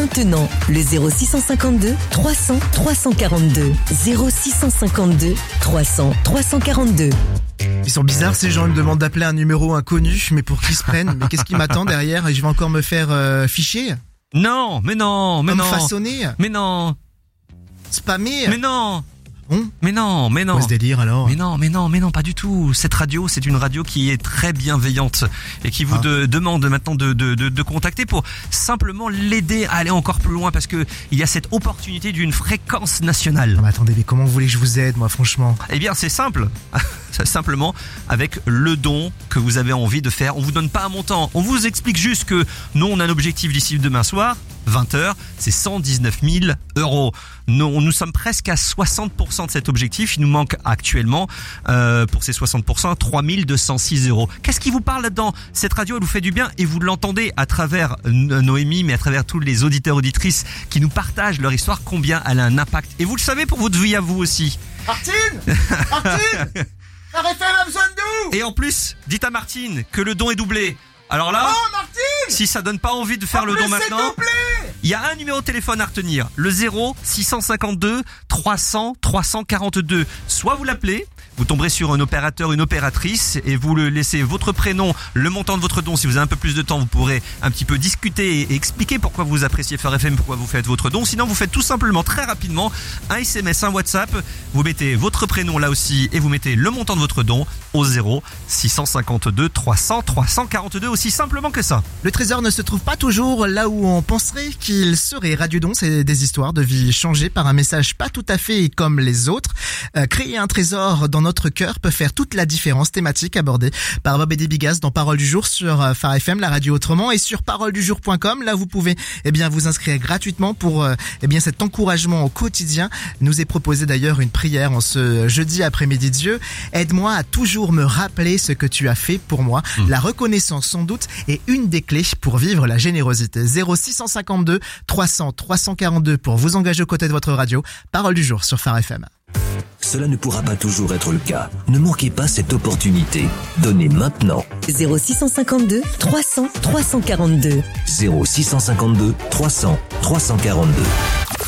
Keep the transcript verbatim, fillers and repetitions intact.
maintenant le zéro six cent cinquante-deux trois cents trois cent quarante-deux. zéro six cent cinquante-deux trois cents trois cent quarante-deux. Ils sont bizarres ces gens, ils me demandent d'appeler un numéro inconnu, mais pour qu'ils se prennent, mais qu'est-ce qui m'attend derrière et je vais encore me faire euh, ficher? Non, mais non, mais Comme non. façonner? Mais non, Spammer? mais non. Bon, Mais non, mais non. quoi ce délire alors? Mais non, mais non, mais non, pas du tout. Cette radio, c'est une radio qui est très bienveillante et qui vous Ah. de- demande maintenant de, de, de, de contacter pour simplement l'aider à aller encore plus loin parce que il y a cette opportunité d'une fréquence nationale. Non mais attendez, mais comment vous voulez que je vous aide moi franchement? Eh bien, c'est simple. C'est simplement avec le don que vous avez envie de faire. On vous donne pas un montant. On vous explique juste que nous, on a un objectif d'ici demain soir, vingt heures, c'est cent dix-neuf mille euros. Nous, nous sommes presque à soixante pour cent de cet objectif. Il nous manque actuellement, euh, pour ces soixante pour cent, trois mille deux cent six euros. Qu'est-ce qui vous parle là-dedans? Cette radio, elle vous fait du bien et vous l'entendez à travers Noémie, mais à travers tous les auditeurs, auditrices qui nous partagent leur histoire, combien elle a un impact. Et vous le savez pour votre vie à vous aussi. Martine! Martine! La F M a besoin de nous! Et en plus, dites à Martine que le don est doublé. Alors là, Oh Martine! si ça donne pas envie de faire En le plus, don c'est maintenant, doublé! il y a un numéro de téléphone à retenir, le zéro six cent cinquante-deux trois cents trois cent quarante-deux. Soit vous l'appelez, vous tomberez sur un opérateur, une opératrice et vous le laissez votre prénom, le montant de votre don. Si vous avez un peu plus de temps, vous pourrez un petit peu discuter et expliquer pourquoi vous appréciez Phare F M, pourquoi vous faites votre don. Sinon, vous faites tout simplement très rapidement un S M S, un WhatsApp. Vous mettez votre prénom là aussi et vous mettez le montant de votre don au zéro six cent cinquante-deux trois cents trois cent quarante-deux. Aussi simplement que ça. Le trésor ne se trouve pas toujours là où on penserait qu'il serait. Radio Don, c'est des histoires de vie changées par un message pas tout à fait comme les autres. Euh, créer un trésor dans notre cœur peut faire toute la différence. Thématique abordée par Bob et des Bigas dans Parole du Jour sur euh, Phare F M, la radio autrement, et sur parole du jour point com. Là, vous pouvez eh bien vous inscrire gratuitement pour euh, eh bien cet encouragement au quotidien. Nous est proposé d'ailleurs une prière en ce jeudi après-midi. Dieu, aide-moi à toujours me rappeler ce que tu as fait pour moi. Mmh. La reconnaissance sans doute est une des clés pour vivre la générosité. zéro six cent cinquante-deux trois cents trois cent quarante-deux pour vous engager aux côtés de votre radio. Parole du jour sur Phare F M. Cela ne pourra pas toujours être le cas. Ne manquez pas cette opportunité. Donnez maintenant. zéro six cent cinquante-deux trois cents trois cent quarante-deux. zéro six cent cinquante-deux trois cents trois cent quarante-deux.